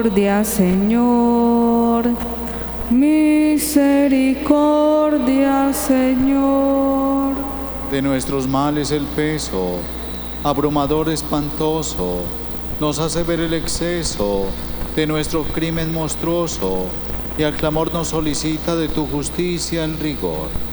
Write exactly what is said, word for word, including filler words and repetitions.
Misericordia, Señor. Misericordia, Señor. De nuestros males el peso, abrumador espantoso, nos hace ver el exceso de nuestro crimen monstruoso, y al clamor nos solicita de tu justicia el rigor.